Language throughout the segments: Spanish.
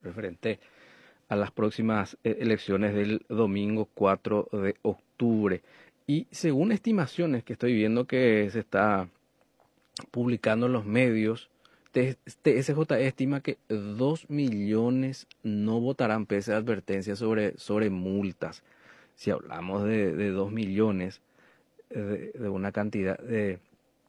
referente a las próximas elecciones del domingo 4 de octubre. Y según estimaciones que estoy viendo que se está publicando en los medios, TSJ estima que 2 millones no votarán pese a advertencias sobre multas. Si hablamos de 2 millones, de una cantidad de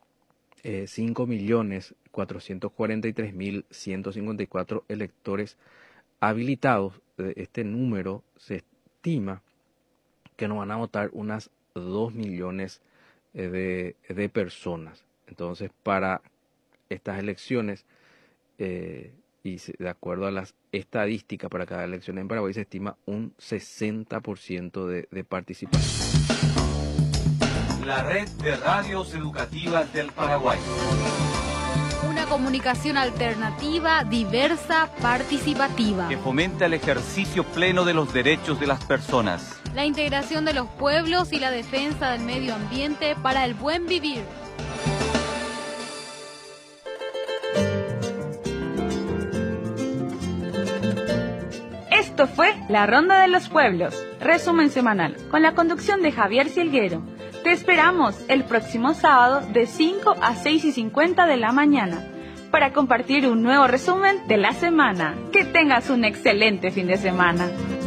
5.443.154 electores habilitados, este número se estima que no van a votar unas 2 millones de personas. Entonces, para estas elecciones, de acuerdo a las estadísticas para cada elección en Paraguay, se estima un 60% de participación. La red de radios educativas del Paraguay. Una comunicación alternativa, diversa, participativa. Que fomenta el ejercicio pleno de los derechos de las personas. La integración de los pueblos y la defensa del medio ambiente para el buen vivir. Esto fue La Ronda de los Pueblos, resumen semanal, con la conducción de Javier Silguero. Te esperamos el próximo sábado de 5 a 6:50 de la mañana para compartir un nuevo resumen de la semana. Que tengas un excelente fin de semana.